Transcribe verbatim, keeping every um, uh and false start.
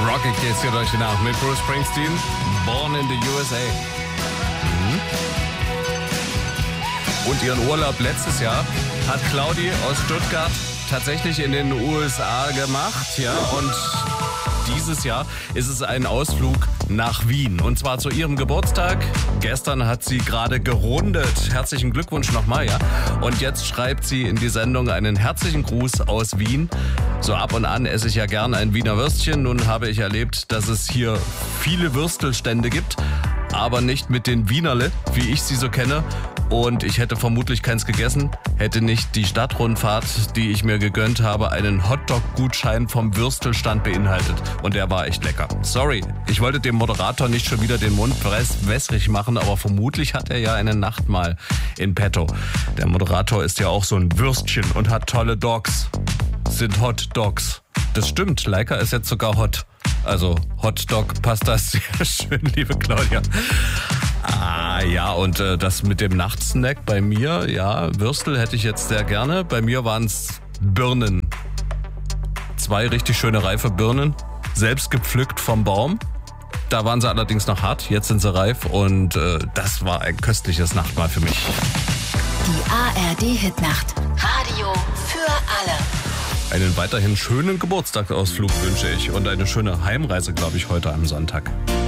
Rocket geht's hier durch die Nacht mit Bruce Springsteen, Born in the U S A. Mhm. Und ihren Urlaub letztes Jahr hat Claudi aus Stuttgart tatsächlich in den U S A gemacht, ja, und dieses Jahr ist es ein Ausflug nach Wien. Und zwar zu ihrem Geburtstag. Gestern hat sie gerade gerundet. Herzlichen Glückwunsch nochmal, ja. Und jetzt schreibt sie in die Sendung einen herzlichen Gruß aus Wien. So ab und an esse ich ja gern ein Wiener Würstchen. Nun habe ich erlebt, dass es hier viele Würstelstände gibt, aber nicht mit den Wienerle, wie ich sie so kenne. Und ich hätte vermutlich keins gegessen, hätte nicht die Stadtrundfahrt, die ich mir gegönnt habe, einen Hotdog-Gutschein vom Würstelstand beinhaltet. Und der war echt lecker. Sorry, ich wollte dem Moderator nicht schon wieder den Mund wässrig machen, aber vermutlich hat er ja eine Nachtmahl in petto. Der Moderator ist ja auch so ein Würstchen und hat tolle Dogs. Sind Hot Dogs. Das stimmt, Leica ist jetzt sogar hot. Also Hotdog passt das sehr schön, liebe Claudia. Ah ja, und äh, das mit dem Nachtsnack bei mir, ja, Würstel hätte ich jetzt sehr gerne. Bei mir waren es Birnen. Zwei richtig schöne reife Birnen, selbst gepflückt vom Baum. Da waren sie allerdings noch hart, jetzt sind sie reif und äh, das war ein köstliches Nachtmahl für mich. Die A R D-Hitnacht. Radio für alle. Einen weiterhin schönen Geburtstagsausflug wünsche ich und eine schöne Heimreise, glaube ich, heute am Sonntag.